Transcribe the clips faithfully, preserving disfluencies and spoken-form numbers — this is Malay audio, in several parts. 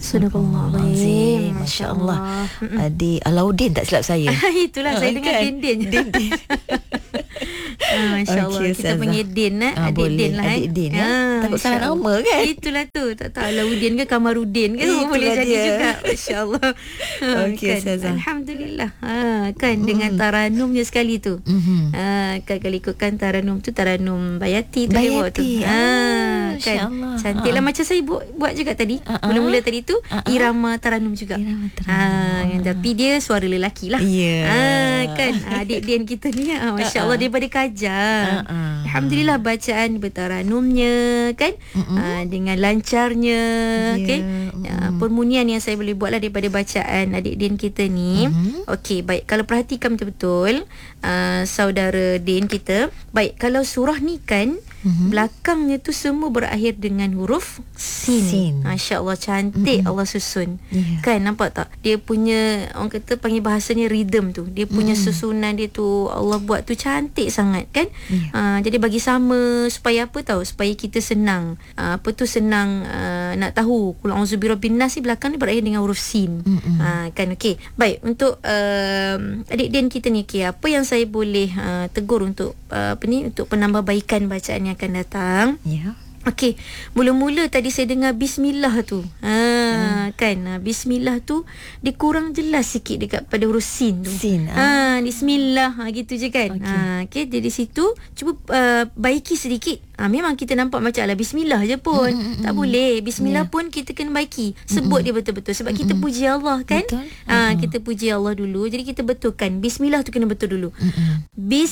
Sadaqallahul Masya-Allah. Di Alauddin tak silap saya. Itulah saya dengar kan? Din-Din. Din-Din. Ah, Masya-Allah, Okey, kita Ustazah. panggil Din eh. Ah, Adik boleh. Din lah eh. Adik Din, ya. Ah, Takut salah Masya-Allah. nama, kan? Itulah tu. Tak tahu Alauddin ke Kamarudin ke. Itulah Boleh jadi dia. juga. Masya-Allah. Ah, Okey, kan? Ustazah. Alhamdulillah. Ah, kan dengan taranumnya sekali tu. Mhm. Ah, kan kalau ikutkan taranum tu taranum Bayati tu dia buat tu. Bayati. Ah, Ah, kan. Masya-Allah. Cantiklah Ah. macam saya buat, buat juga tadi. Ah, ah. Mula-mula tadi tu Ah, ah. irama taranum juga. Irama taranum. Ah, yang tapi dia suara lelaki lah. Ya. Ah, kan adik Din kita ni ah, masya-Allah daripada Kajar. Ah, ah. Alhamdulillah bacaan bertaranumnya kan ah, dengan lancarnya Ya, okay. mm-mm. Ah, permunian yang saya boleh buatlah daripada bacaan adik Din kita ni. Mhm. Okey, baik, kalau perhatikan betul-betul ah, saudara Din kita, baik, kalau surah ni kan Mhm. belakangnya tu semua berakhir dengan huruf sin. Sin. Masya-Allah cantik Allah susun. Ya. Kan nampak tak? Dia punya orang kata panggil bahasanya rhythm tu. Dia punya Mm. susunan dia tu Allah buat tu cantik sangat kan? Ya. Uh, jadi bagi sama supaya apa tahu? Supaya kita senang. Uh, apa tu senang uh, nak tahu. Qul a'udzu birabbin nas belakang ni berakhir dengan huruf sin. Mm-mm. Uh, kan okey. Baik, untuk uh, adik Din kita ni okey, apa yang saya boleh uh, tegur untuk uh, apa ni untuk penambahbaikan bacaan yang akan datang. Ya. Okey, mula-mula tadi saya dengar bismillah tu. Ha hmm. kan, ha, bismillah tu dia kurang jelas sikit dekat pada huruf sin tu. Sin, Ha, bismillah ha, gitu je kan. Okey. Ha okey, jadi situ cuba uh, baiki sedikit. Ha, memang kita nampak macam lah bismillah je pun. Mm, mm, mm, tak boleh. Bismillah Yeah. pun kita kena baiki. Sebut dia betul-betul sebab kita puji Allah kan. Betul. Ha, kita puji Allah dulu. Jadi kita betulkan. Bismillah tu kena betul dulu. Mm-mm.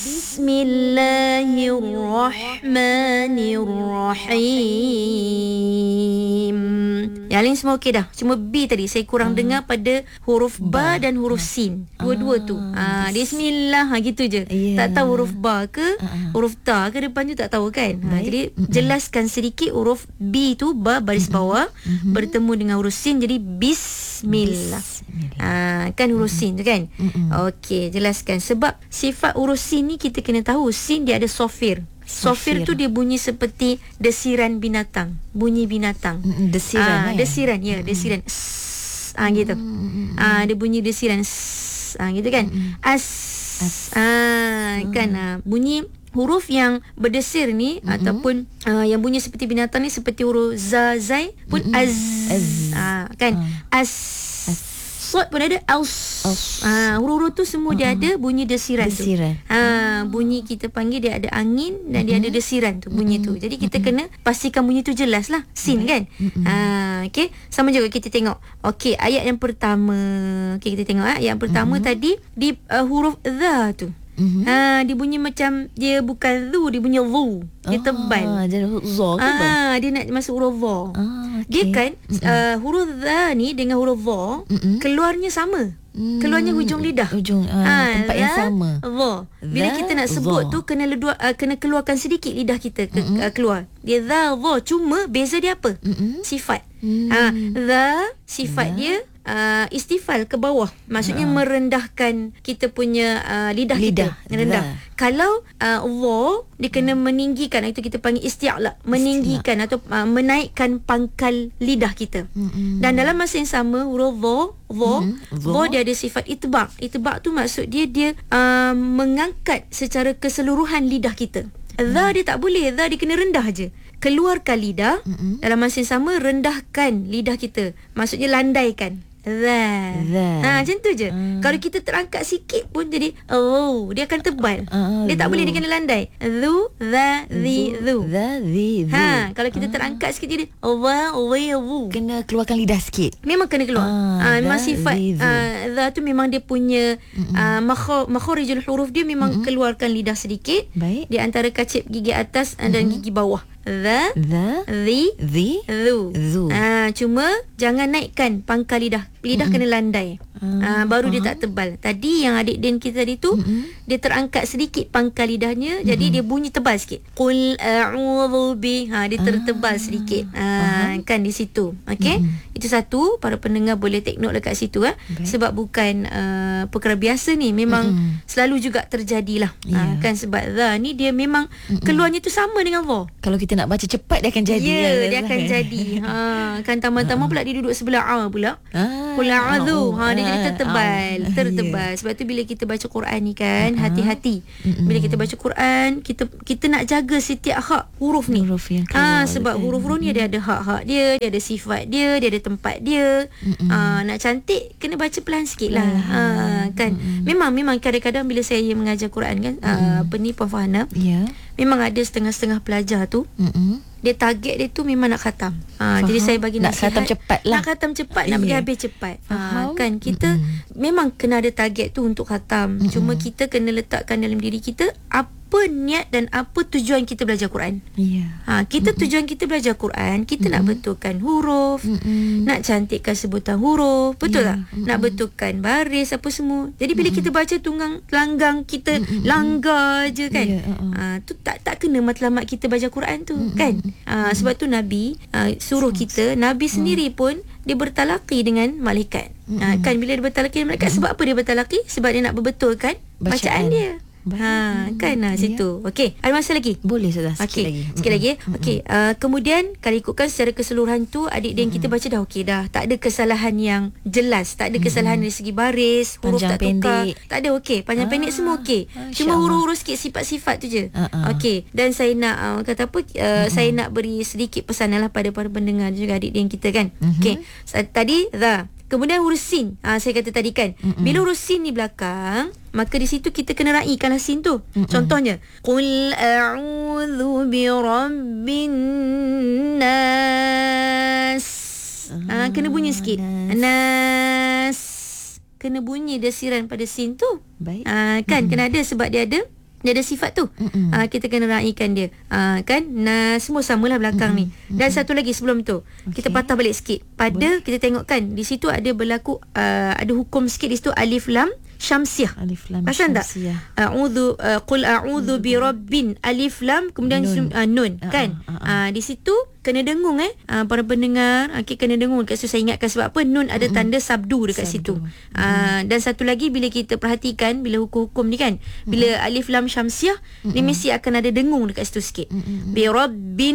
Bismillahirrahmanirrahim. Yang lain semua okey dah. Cuma B tadi saya kurang dengar pada huruf ba dan huruf sin. Dua-dua tu. Ah, bismillah ha, gitu je. Ya. Tak tahu huruf ba ke Ah. huruf ta ke depan tu tak tahu kan. Ha, Baik. jadi jelaskan sedikit huruf B tu ba baris bawah bertemu dengan huruf sin jadi bismillah. Bismillah. Ah, kan huruf sin tu kan. Mm-mm. Okey, jelaskan sebab sifat huruf sin ni kita kena tahu sin dia ada sofir. Sofir Sofir. tu dia bunyi seperti desiran binatang, bunyi binatang. Mm-mm, desiran, Ah, eh? desiran ya, desiran. Sss, ah gitu. Ah, dia bunyi desiran. Sss, ah gitu kan. As. Ah kan ah, bunyi huruf yang berdesir ni ataupun uh, yang bunyi seperti binatang ni seperti huruf za zai pun az. Az. Ah kan. As. Sod pun ada aus. Ah, huruf-huruf tu semua dia ada bunyi desiran, Desiran. tu. Ah, bunyi kita panggil dia ada angin dan dia ada desiran tu bunyi tu. Jadi kita kena pastikan bunyi tu jelas lah. Sin kan? Ah, okey. Sama juga kita tengok. Okey, ayat yang pertama. Okey, kita tengok ah. Ayat yang pertama tadi di uh, huruf dha tu. Mhm. Ha, dia bunyi macam dia bukan zu, dia bunyi zu. Dia tebal. Ah, jadi za ke apa? Ah, dia nak masuk huruf va. Ah, okey. Dia kan uh, huruf dha ni dengan huruf va Mm-mm. keluarnya sama. Mm. Keluarnya hujung lidah. Hujung, ah, tempat yang dha, sama. Va. Bila Dha, kita nak sebut va. tu kena ledua, uh, kena keluarkan sedikit lidah kita ke, uh, keluar. Dia dha va, cuma beza dia apa? Mm-mm. Sifat. Hmm. Ha, dha sifat Dha. dia uh, istifal ke bawah. Maksudnya merendahkan kita punya uh, lidah, Lidah, kita. Rendah. dha. Kalau uh, va dia kena meninggikan, itu kita panggil isti'la, meninggikan atau uh, menaikkan pangkal lidah kita. Mm-mm. Dan dalam masa yang sama huruf va, va, Mhm, va. va dia ada sifat itbaq. Itbaq tu maksud dia dia uh, mengangkat secara keseluruhan lidah kita. Dha dia tak boleh, dha dia kena rendah je. Keluarkan lidah, Mm-mm. dalam masa yang sama rendahkan lidah kita. Maksudnya landaikan. Dha. Dha. Ha, macam tu je. Hmm. Kalau kita terangkat sikit pun jadi oh, dia akan tebal. Ah, dia tak zu. boleh, dia kena landai. Zu, dha, zi, zu. Za, zi, zu. Ha, kalau kita terangkat sikit jadi wa, wi, wu. Kena keluarkan lidah sikit. Memang kena keluar. Ah, Ah, memang dha, sifat zi, zu. ah, dha tu memang dia punya ah, makho- makhorijul huruf dia memang keluarkan lidah sedikit Baik. di antara kacip gigi atas ah, dan gigi bawah. Dha, Za, zi, zi, zu. zu. Ah, cuma jangan naikkan pangkal lidah lidah mm-hmm. kena landai. Uh, uh, baru uh-huh. dia tak tebal. Tadi yang adik Din kita tadi tu mm-hmm. dia terangkat sedikit pangkal lidahnya, mm-hmm. jadi dia bunyi tebal sikit. Qul a'udzu bi, ha dia tertebal uh, sedikit. Ha uh-huh. kan di situ. Okey. Mm-hmm. Itu satu, para pendengar boleh take note dekat situ ah. Okay. Sebab bukan uh, perkara biasa ni, memang mm-hmm. selalu juga terjadilah. Yeah. Uh, kan sebab za ni dia memang mm-hmm. keluarnya tu sama dengan za. Kalau kita nak baca cepat dia akan jadi. Ya, yeah, dia lah. akan jadi. Ha kan taman-taman pula dia duduk sebelah a pula. Ah, Qul a'udzu. Ha dia ah, jadi tertebal, ah, tertebal. yeah. Sebab tu bila kita baca Quran ni kan, uh-huh. hati-hati. Mm-hmm. Bila kita baca Quran, kita kita nak jaga setiap hak huruf ni. Huruf yang ha sebab kan? Huruf-huruf ni dia ada hak-hak dia, dia ada sifat dia, dia ada tempat dia. Mm-hmm. Ha nak cantik kena baca pelan sikitlah. Ha kan. Mm-hmm. Memang memang kadang-kadang bila saya mengajar Quran kan, mm-hmm. uh, apa ni Puan Farhana? Ya. Yeah. Memang ada setengah-setengah pelajar tu. Mm-hmm. Dia target dia tu memang nak khatam. Ha, jadi saya bagi nak nasihat. Nak khatam cepat lah. Nak khatam cepat, nak pergi habis cepat. Ha, kan kita mm-hmm. memang kena ada target tu untuk khatam. Mm-hmm. Cuma kita kena letakkan dalam diri kita apa niat dan apa tujuan kita belajar Quran. Yeah. Ha, kita mm-hmm. tujuan kita belajar Quran, kita mm-hmm. nak betulkan huruf, mm-hmm. nak cantikkan sebutan huruf, betul yeah. tak? Mm-hmm. Nak betulkan baris apa semua. Jadi bila mm-hmm. kita baca tunggang langgang kita mm-hmm. langgar je kan. Yeah, uh-uh. ha, tu tak tak kena matlamat kita baca Quran tu mm-hmm. kan. Uh, sebab tu Nabi uh, suruh kita, Nabi sendiri pun dia bertalaqi dengan malaikat. Mm-hmm. Uh, kan bila dia bertalaqi dengan malaikat, mm-hmm. sebab apa dia bertalaqi? Sebab dia nak berbetulkan bacaan, bacaan dia. Ha kan lah yeah. situ. Okey, ada masa lagi? Boleh sudah sikit okay. lagi. Sikit lagi. Mm-hmm. Okey, uh, kemudian kalau ikutkan secara keseluruhan tu adik dan mm-hmm. kita baca dah okey dah. Tak ada kesalahan yang jelas, tak ada mm-hmm. kesalahan dari segi baris, huruf panjang tak tukar. Pendek. Tak ada okey, panjang ah, pendek semua okey. Cuma huruf-huruf sikit sifat-sifat tu je. Uh-uh. Okey, dan saya nak uh, kata apa uh, mm-hmm. saya nak beri sedikit pesanan lah pada para pendengar juga adik dan kita kan. Mm-hmm. Okey. Tadi za. Kemudian huruf sin, ha, saya kata tadi kan, mm-mm. bila huruf sin ni belakang, maka di situ kita kena raikanlah sin tu. Mm-mm. Contohnya, Qul a'udzu birabbin nas. Ha, kena bunyi sikit. Nas. Kena bunyi desiran pada sin tu. Baik. Ha, kan, mm-mm. kena ada sebab dia ada dia ada sifat tu. Uh, kita kena raikan dia. Uh, kan? Nah, semua samalah belakang mm-hmm. ni. Dan mm-hmm. satu lagi sebelum tu. Okay. Kita patah balik sikit. Pada boleh. Kita tengok kan, di situ ada berlaku uh, ada hukum sikit di situ alif lam syamsiah. Alif lam Pasal syamsiah. Tak? A'udzu uh, qul a'udzu bi rabbin alif lam kemudian nun, uh, nun uh, kan? Uh, uh, uh. Uh, di situ kena dengung eh uh, para pendengar. Okey, kena dengung dekat situ. Saya ingatkan sebab apa? Nun ada tanda sabdu dekat sabdu. situ. Uh, mm. Dan satu lagi bila kita perhatikan bila hukum-hukum ni kan, bila mm. alif lam syamsiah mm. ni mesti akan ada dengung dekat situ sikit. Mm. Bi rabbin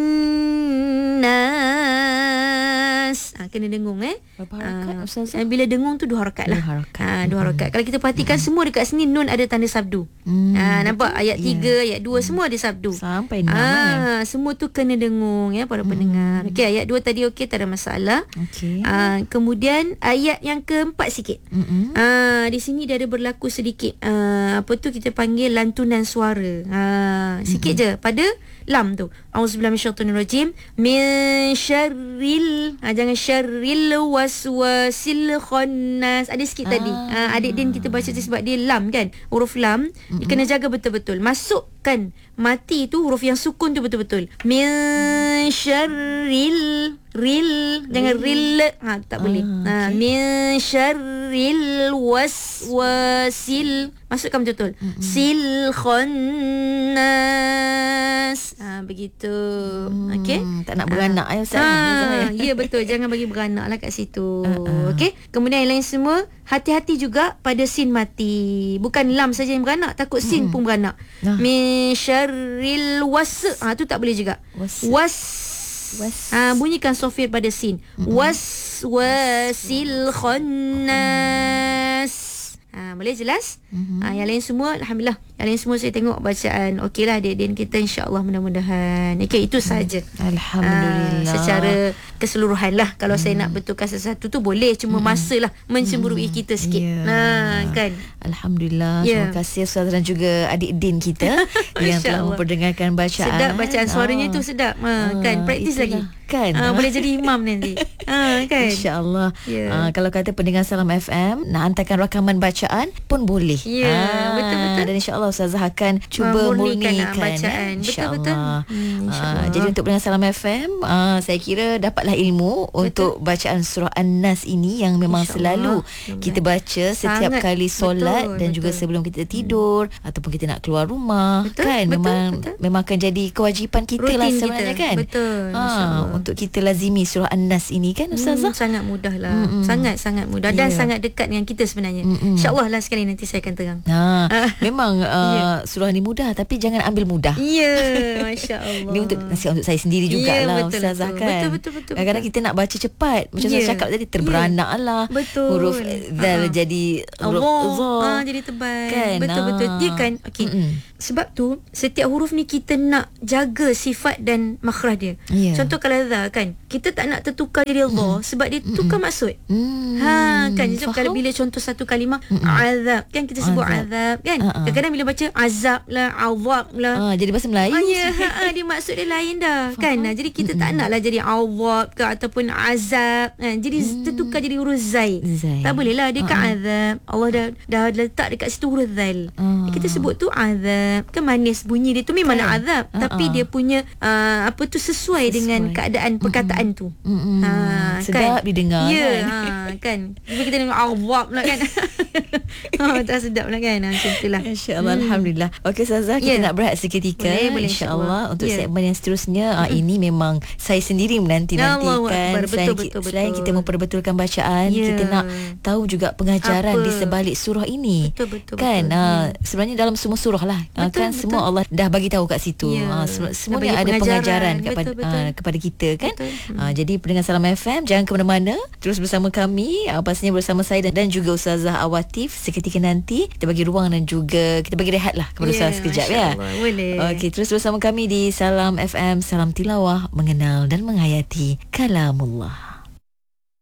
nas. Ha, kena dengung eh. Berapa harakat uh, Ustazah? Bila dengung tu dua harakat lah. Dua harakat. Ha, dua harakat. Hmm. Kalau kita perhatikan hmm. semua dekat sini nun ada tanda sabdu. Hmm. Ha, nampak ayat tiga, yeah. ayat dua hmm. semua ada sabdu. Sampai enam ha, eh. Semua tu kena dengung ya para hmm. pendengar. Okey, ayat dua tadi okey, tak ada masalah. Okey. Ha, kemudian ayat yang keempat sikit. Hmm. Ha, di sini dia ada berlaku sedikit uh, apa tu kita panggil lantunan suara. Ha, sikit hmm. je pada lam tu. Auzubillahi minasyaitonirrajim. Min syarril, ha, jangan syarril waswasil khannas. Ada sikit ah. tadi. Ha, adik din kita baca tu sebab dia lam kan. Huruf lam mm-hmm. dia kena jaga betul-betul. Masukkan mati tu huruf yang sukun tu betul-betul. Min syarril ril, jangan ril. Ha, tak ah, boleh. Ha, okay. Min syarril waswasil. Masukkan betul-betul. Mm-hmm. Sil khannas. Ha, begitu. Hmm, okey. Tak nak beranak ya Ustaz. Ha, ya betul, jangan bagi beranak lah kat situ. Uh-uh. Okey. Kemudian yang lain semua hati-hati juga pada sin mati. Bukan lam saja yang beranak, takut sin hmm. pun beranak. Nah. Min syarril was. Ha, tu tak boleh juga. Was. was. was. Ha, bunyikan sofir pada sin. Mm-hmm. Was wasil khannas. Ha, boleh jelas? Mm-hmm. Ha, yang lain semua alhamdulillah. Yang lain semua saya tengok bacaan okeylah adik-adik kita, insya-Allah mudah-mudahan. Okey, itu saja. Alhamdulillah. Ha, secara keseluruhan lah. Kalau mm. saya nak betulkan sesuatu tu boleh, cuma mm. masalah mencemburui mm. kita sikit. Yeah. Ha, kan. Alhamdulillah. Yeah. Terima kasih Ustaz dan juga adik din kita yang telah memperdengarkan bacaan. Sedap bacaan suaranya oh. tu sedap. Ha, kan praktis lagi. Kan. Ha, boleh jadi imam nanti. Ha, kan. Insya-Allah. Yeah. Ha, kalau kata pendengar Salam F M nak hantarkan rakaman bacaan pun boleh. Ya, yeah, ha, betul-betul. Dan insya-Allah Ustazah akan cuba murnikan, murnikan bacaan. Betul-betul. Hmm, insya-Allah. Hmm, insya-Allah. Ha, jadi untuk pendengar Salam F M, uh, saya kira dapat dapatlah ilmu betul. Untuk bacaan surah An-Nas ini yang memang selalu kita baca setiap Sangat. kali solat betul, dan betul. juga sebelum kita tidur hmm. ataupun kita nak keluar rumah betul, kan betul, memang betul. memang akan jadi kewajipan kita Rutin lah sebenarnya kita. kan betul ha, untuk kita lazimi surah An-Nas ini kan Ustazah. Hmm, sangat mudah lah hmm. sangat sangat mudah dan yeah. sangat dekat dengan kita sebenarnya. hmm. InsyaAllah lah sekali nanti saya akan terang. ha, memang uh, yeah. surah ni mudah tapi jangan ambil mudah. Ya yeah, Masya Allah. Ini untuk nasihat untuk saya sendiri jugalah yeah, Ustazah betul. kan. Betul betul betul. Kadang-kadang kita nak baca cepat macam yeah. saya cakap tadi terberanaklah yeah. betul. huruf zal uh-huh. jadi huruf za ah, jadi tebal kan? betul ah. betul dia kan okey. Sebab tu setiap huruf ni kita nak jaga sifat dan makhraj dia. Yeah. Contoh kalau za kan, kita tak nak tertukar jadi Allah mm. sebab dia tukar mm. maksud. Mm. Ha kan, jadi kalau bila contoh satu kalimah mm. azab kan kita sebut azab, azab kan. Uh-uh. Kadang-kadang bila baca azab lah, awab lah. Ah, jadi bahasa Melayu. Ah, ya, ha, dia maksud dia lain dah. Faham? Kan. Nah, jadi kita mm. tak naklah jadi awab ke ataupun azab. Kan? Jadi mm. tertukar jadi huruf zai. zai. Tak boleh lah dia uh-uh. kan azab. Allah dah dah letak dekat situ huruf zal. Uh. Kita sebut tu azab. Kan manis bunyi dia tu memang nak azab uh-uh. tapi dia punya uh, apa tu sesuai, sesuai dengan keadaan perkataan mm-mm. tu. Mm-mm. Ha sedap kan? Didengar ya, kan. Ha kan. Bila kita dengar awab pula kan. Ha tak sedap lah kan. Macam itulah. Insya-Allah hmm. alhamdulillah. Okey Ustazah, kita yeah. nak berehat seketika insya-Allah untuk yeah. segmen yang seterusnya. Mm-hmm. Uh, ini memang saya sendiri menanti-nantikan. Selain, betul, betul, selain betul. kita memperbetulkan bacaan, yeah. kita nak tahu juga pengajaran apa? di sebalik surah ini. Betul betul. Kan betul. Uh, sebenarnya dalam semua surah lah. Betul, uh, kan betul. semua Allah dah bagi tahu kat situ. Yeah. Uh, semuanya ada pengajaran kepada uh, kepada kita kan. Hmm. Uh, jadi pendengar Salam F M, jangan ke mana-mana, terus bersama kami, uh, pastinya bersama saya dan, dan juga Ustazah Awatif. Seketika nanti kita bagi ruang dan juga kita bagi rehat lah kepada yeah, Ustazah sekejap ya. Boleh. Okey, terus bersama kami di Salam F M, Salam Tilawah, mengenal dan menghayati kalamullah.